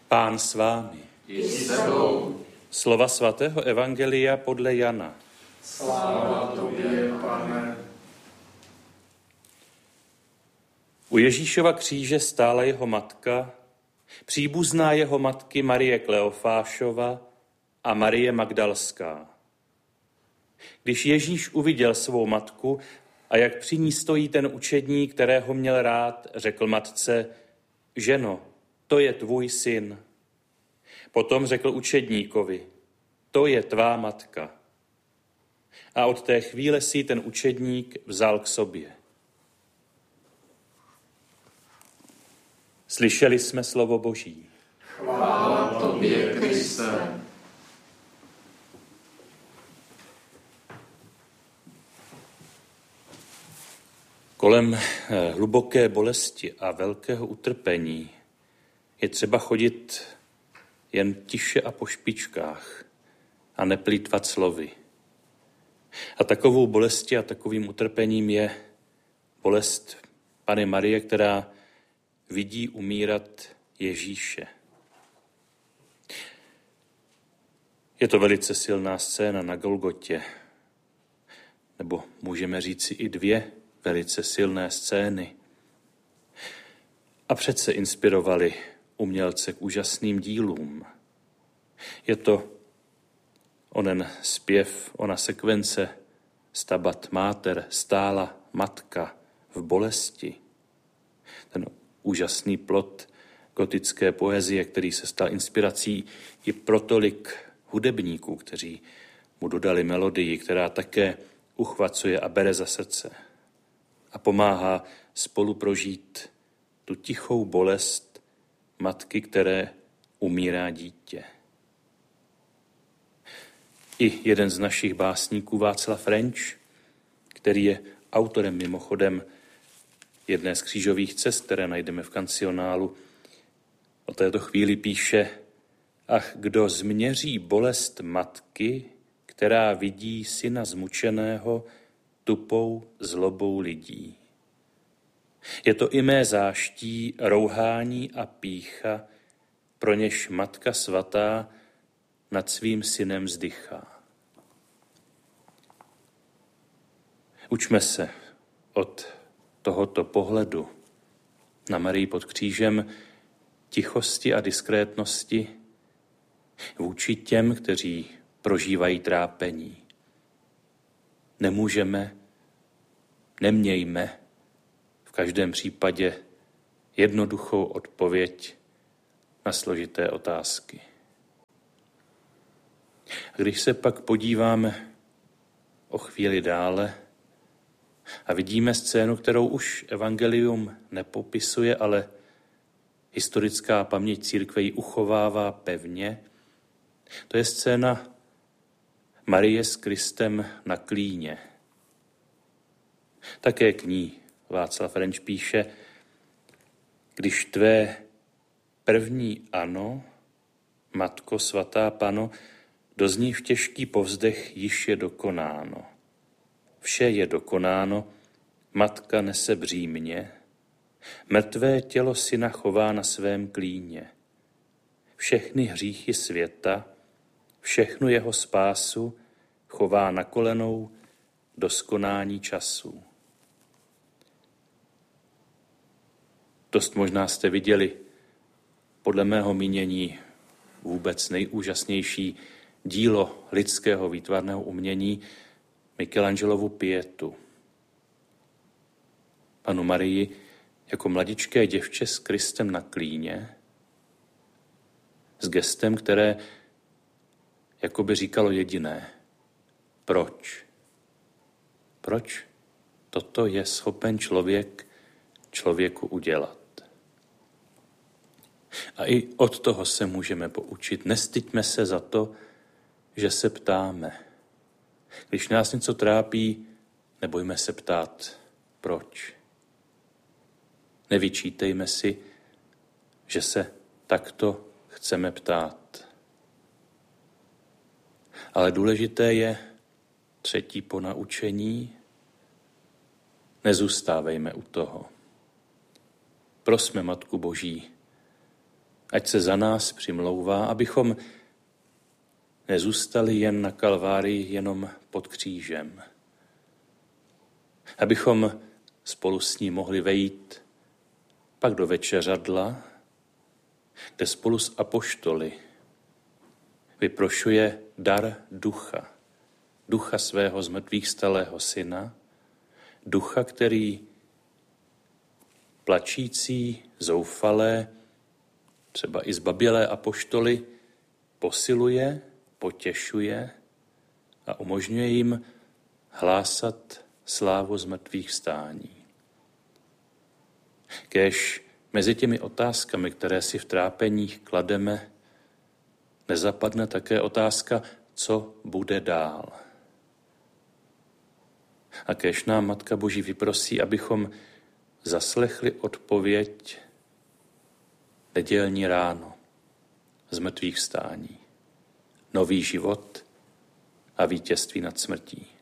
Pán s vámi. I s tebou. Slova svatého evangelia podle Jana. Sláva tobě, Pane. U Ježíšova kříže stála jeho matka, příbuzná jeho matky Marie Kleofášova a Marie Magdalská. Když Ježíš uviděl svou matku a jak při ní stojí ten učedník, kterého měl rád, řekl matce: Ženo, to je tvůj syn. Potom řekl učedníkovi: To je tvá matka. A od té chvíle si ten učedník vzal k sobě. Slyšeli jsme slovo Boží. Chvála tobě, Kriste. Kolem hluboké bolesti a velkého utrpení je třeba chodit jen tiše a po špičkách a neplýtvat slovy. A takovou bolestí a takovým utrpením je bolest Panny Marie, která vidí umírat Ježíše. Je to velice silná scéna na Golgotě, nebo můžeme říci i dvě velice silné scény. A přece inspirovali umělce k úžasným dílům. Je to onen zpěv, ona sekvence Stabat Mater, stála matka v bolesti. Ten úžasný plod gotické poezie, který se stal inspirací i pro tolik hudebníků, kteří mu dodali melodii, která také uchvacuje a bere za srdce a pomáhá spolu prožít tu tichou bolest matky, které umírá dítě. I jeden z našich básníků, Václav Renč, který je autorem mimochodem jedné z křížových cest, které najdeme v kancionálu, o této chvíli píše: Ach, kdo změří bolest matky, která vidí syna zmučeného tupou zlobou lidí. Je to i mé záští, rouhání a pýcha, pro něž Matka svatá nad svým synem vzdychá. Učme se od tohoto pohledu na Marii pod křížem tichosti a diskrétnosti vůči těm, kteří prožívají trápení. Nemějme v každém případě jednoduchou odpověď na složité otázky. A když se pak podíváme o chvíli dále a vidíme scénu, kterou už evangelium nepopisuje, ale historická paměť církve ji uchovává pevně, to je scéna Marie s Kristem na klíně. Také k ní Václav Renč píše: Když tvé první ano, Matko svatá Pano, dozní v těžký povzdech, již je dokonáno. Vše je dokonáno, matka nese břímě, mrtvé tělo syna chová na svém klíně. Všechny hříchy světa, všechnu jeho spásu chová na kolenou do skonání času. Dost možná jste viděli, podle mého mínění, vůbec nejúžasnější dílo lidského výtvarného umění, Michelangelovu Pietu. Pannu Marii jako mladičké děvče s Kristem na klíně, s gestem, které jakoby říkalo jediné: proč? Proč toto je schopen člověk člověku udělat? A i od toho se můžeme poučit. Nestyďme se za to, že se ptáme. Když nás něco trápí, nebojme se ptát, proč. Nevyčítejme si, že se takto chceme ptát. Ale důležité je třetí ponaučení: nezůstávejme u toho. Prosme Matku Boží, ať se za nás přimlouvá, abychom nezůstali jen na Kalvárii, jenom pod křížem. Abychom spolu s ním mohli vejít pak do večeřadla, kde spolu s apoštoly vyprošuje dar ducha, ducha svého zmrtvýchvstalého syna, ducha, který plačící, zoufalé, třeba i zbabělé apoštoly posiluje, potěšuje a umožňuje jim hlásat slávu zmrtvýchvstání. Kéž mezi těmi otázkami, které si v trápeních klademe, nezapadne také otázka, co bude dál. A kéž nám Matka Boží vyprosí, abychom zaslechli odpověď nedělní ráno, zmrtvýchvstání, nový život a vítězství nad smrtí.